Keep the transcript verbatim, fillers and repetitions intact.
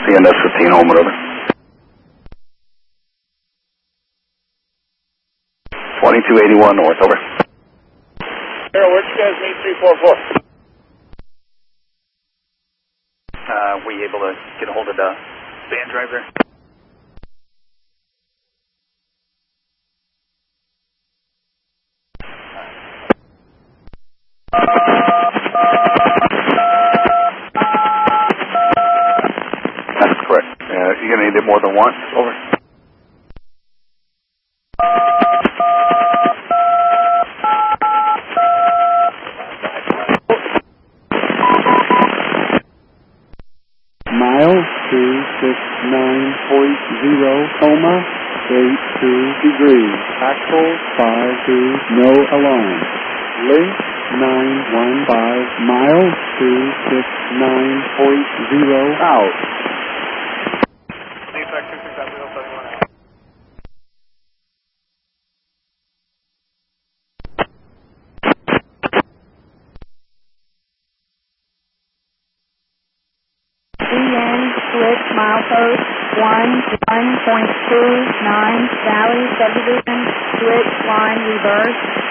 C N S fifteen, Holman, over. twenty-two eighty-one north, over. Harold, where'd you guys meet three four four? Uh, were you able to get a hold of the van drive there? That's correct. Uh, you gonna need it more than once? Over. Mile two six nine point zero, coma, eight two degrees. Axle five two, no alarm. Link nine one five, mile two six nine point zero, out. C N split milepost one one point two nine Valley subdivision switch line reverse.